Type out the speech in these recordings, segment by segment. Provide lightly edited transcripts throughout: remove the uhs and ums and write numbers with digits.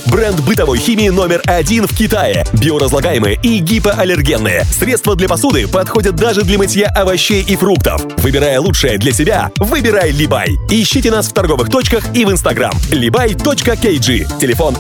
Бренд бытовой химии номер 1 в Китае. Биоразлагаемые и гипоаллергенные. Средства для посуды подходят даже для мытья овощей и фруктов. Выбирая лучшее для себя, выбирай Либай. Ищите нас в торговых точках и в Instagram. libay.kg. Телефон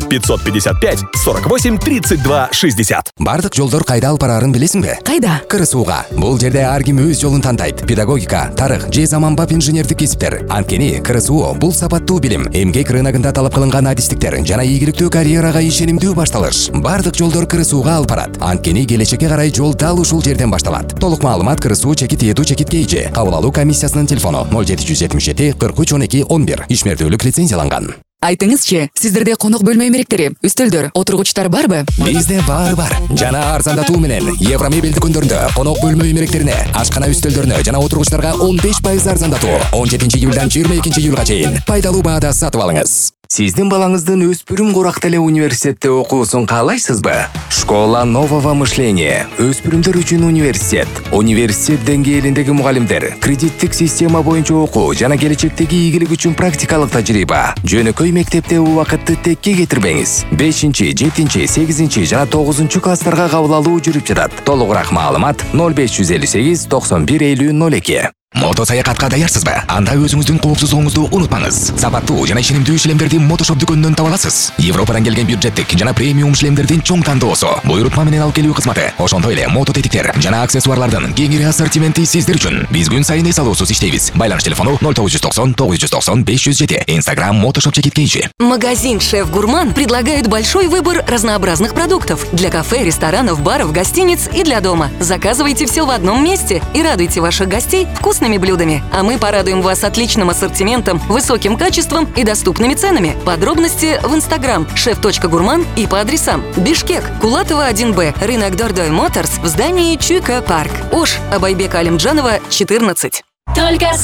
0555 48 32 60. Бардык жолдор кайда алып барарын билесиңби? Кайда? Кыры сууга. Бул жерде ар ким өз жолун тандайт. Педагогика, тарых же заманбап инженердик кесиптер. Анткени кыры суу бул сапаттуу билим, эмгек рыногунда талап кылынган адистиктер жана ийгиликтүү карьерага ишенимдүү башталыш. Бардык жолдор кыры сууга алып барат. Анткени келечекке карай жол дал ушул жерден башталат. Толук маалымат кыры суу чекит этүү чекит KG. Кабыл алуу комиссиясынын телефону 0777 43 12 11. Ишмердүүлүк лицензияланган. Айтыңызчы, сиздерде конок бөлмө эмеректери, үстөлдөр, отургучтар барбы? Бизде баары бар. Жана арзандатуу менен Евромебель дүкөндөрүндө конок бөлмө эмеректерине, ашкана үстөлдөрүнө жана отургучтарга 15% арзандатуу. 17-июлдан 22-июлга чейин пайдалуу баада сатып алыңыз. Сиздин балаңыздын өспүрүм куракта эле университетте окуусун каалайсызбы? Школа нового мышления. Өспүрүмдөр үчүн университет. Университет деңгээлиндеги мугалимдер, кредиттик система боюнча окуу жана келечектеги ийгилик үчүн практикалык тажрыйба. Жөнөкөй мектепте убакытты текке кетирбеңиз. 5-7, 8 жана 9 класстарга кабыл алуу жүрүп жатат. Толугураак маалымат 0558 91 50 02. Мото саякатка даярсызбы? Анда өзүңүздүн коопсуздугуңузду унутпаңыз. Сапаттуу жана ишенимдүү шлемдерди Мотошоп дүкөнүнөн таба аласыз. Европадан келген бюджеттик жана премиум шлемдердин чоң тандоосу. Буйрутма менен алып келүү кызматы. Ошондой эле мото тетиктер жана аксессуарлардын кеңири ассортименти сиздер үчүн. Биз күн сайын эс алуусуз иштейбиз. Байланыш телефону 0990 990 507. Instagram Мотошоп чекит KG. Магазин «Шеф Гурман» предлагает большой выбор разнообразных продуктов для кафе, ресторанов, баров, гостиниц и для дома. Заказывайте все в одном месте и радуйте ваших гостей вкусными блюдами. А мы порадуем вас отличным ассортиментом, высоким качеством и доступными ценами. Подробности в Instagram chef.gurman и по адресам: Бишкек, Кулатова 1Б, рынок Дордой Моторс в здании Чуйка Парк, Ош, Абайбека Алимджанова 14. Только